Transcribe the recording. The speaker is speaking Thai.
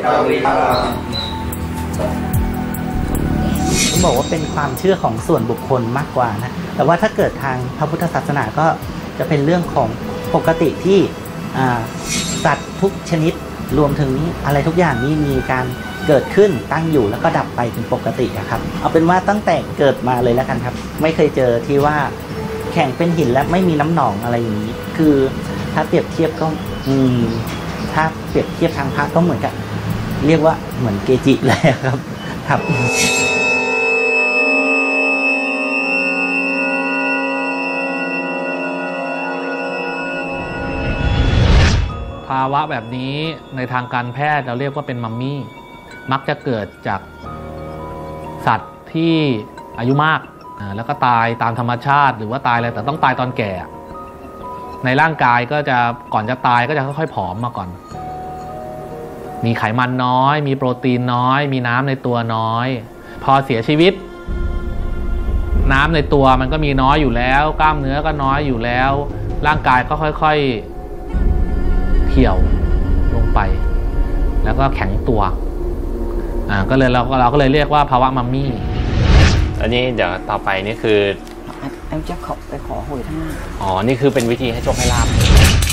ต้องบอกว่าเป็นความเชื่อของส่วนบุคคลมากกว่านะแต่ว่าถ้าเกิดทางพระพุทธศาสนาก็จะเป็นเรื่องของปกติที่สัตว์ทุกชนิดรวมถึงอะไรทุกอย่างนี้มีการเกิดขึ้นตั้งอยู่แล้วก็ดับไปเป็นปกติครับเอาเป็นว่าตั้งแต่เกิดมาเลยแล้วกันครับไม่เคยเจอที่ว่าแข็งเป็นหินและไม่มีน้ำหนองอะไรอย่างนี้คือถ้าเปรียบเทียบก็ถ้าเปรียบเทียบทางพระก็เหมือนกับเรียกว่าเหมือนเกจิเลยครับภาวะแบบนี้ในทางการแพทย์เราเรียกว่าเป็นมัมมี่มักจะเกิดจากสัตว์ที่อายุมากแล้วก็ตายตามธรรมชาติหรือว่าตายอะไรแต่ต้องตายตอนแก่ในร่างกายก็จะก่อนจะตายก็จะค่อยๆผอมมาก่อนมีไขมันน้อยมีโปรตีนน้อยมีน้ำในตัวน้อยพอเสียชีวิตน้ำในตัวมันก็มีน้อยอยู่แล้วกล้ามเนื้อก็น้อยอยู่แล้วร่างกายก็ค่อยๆเหี่ยวลงไปแล้วก็แข็งตัวก็เลยเราก็เลยเรียกว่าภาวะมัมมี่อันนี้เดี๋ยวต่อไปนี่คือจะขอไปขอหวยท่านอ๋อนี่คือเป็นวิธีให้โชคให้ลาภ